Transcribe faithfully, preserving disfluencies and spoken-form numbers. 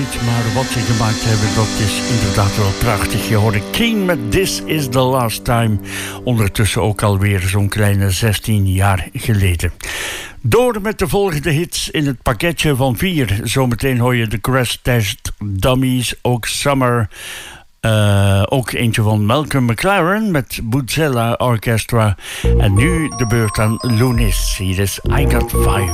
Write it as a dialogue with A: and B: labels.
A: niet, maar wat ze gemaakt hebben, dat is inderdaad wel prachtig. Je hoorde King met This Is The Last Time. Ondertussen ook alweer zo'n kleine zestien jaar geleden. Door met de volgende hits in het pakketje van vier. Zometeen hoor je de Crash Test Dummies, ook Summer. Uh, ook eentje van Malcolm McLaren met Bootzilla Orchestra. En nu de beurt aan Lunis. Hier is I Got Fire.